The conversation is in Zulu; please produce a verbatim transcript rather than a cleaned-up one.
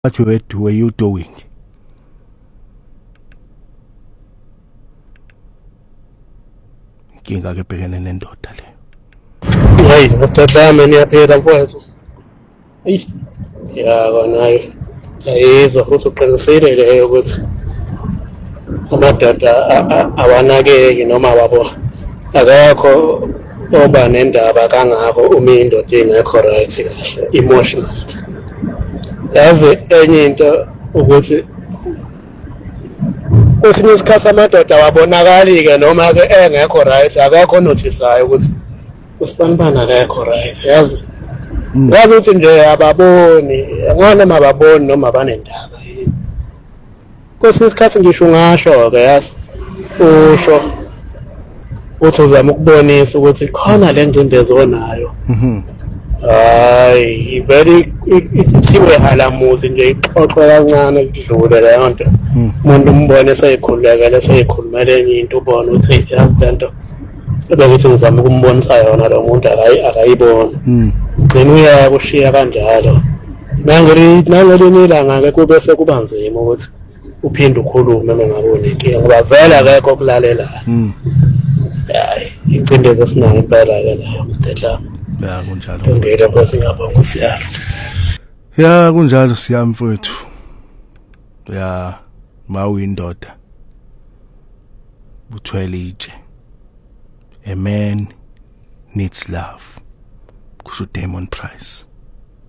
What were, were you doing? Inkinga ke bhekene nendoda le. Hayi, ngiyaphela niyaphela mfowethu. Eyi, ya kona ayizwa futhi uqinisile leyo ukuthi amadoda awanakeki noma wabo akakho oba nendaba kangako uma indoda ingekho right kahle emotional. Yazi enye into ukuthi kwesinye isikhathi amadoda awabonakali-ke noma-ke engekho right akakho onothisayo ukuthi usibanibani akekho right yazi. Yazi ukuthi nje ababoni ngani noma ababoni noma banendaba yini. Kwesinye isikhathi ngisho ungasho-ke yazi usho uthi uzama ukubonisa ukuthi khona le ngcindezi onayo. Hayi vele ithiwe halamuzi nje ixoxwe kancane kudlule leyo nto. Umuntu umbone seyikhulekele seyikhulumela enye into ubone ukuthi yazi lento ebekuthi ngizama ukumbonisa yona lo muntu akayibona. Gcina uya kushiya kanjalo. Nangelinye ilanga-ke kube sekuba nzima ukuthi uphinde ukhulume uma ngabe unenkinga ngoba vele akekho okulalelayo. Hayi ingcindezi esinayo impela-ke leyo mister Dlamo. Ya kunjalo. Ngeke futhi ngiyabonga usiyalo. Ya kunjalo siyami mfowethu. Ya mawindoda. Buthwele itshe. A man needs love. Kusho Damon Price.